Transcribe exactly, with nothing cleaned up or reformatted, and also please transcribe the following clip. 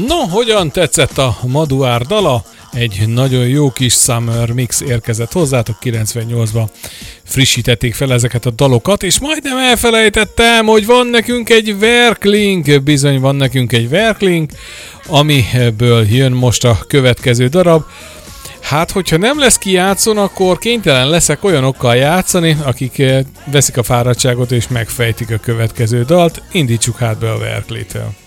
No, hogyan tetszett a Maduár dala? Egy nagyon jó kis Summer Mix érkezett hozzátok, kilencvennyolcban frissítették fel ezeket a dalokat, és majdnem elfelejtettem, hogy van nekünk egy Werkling, bizony van nekünk egy Werkling, amiből jön most a következő darab. Hát, hogyha nem lesz ki játszon, akkor kénytelen leszek olyanokkal játszani, akik veszik a fáradtságot és megfejtik a következő dalt. Indítsuk hát be a Werklétől.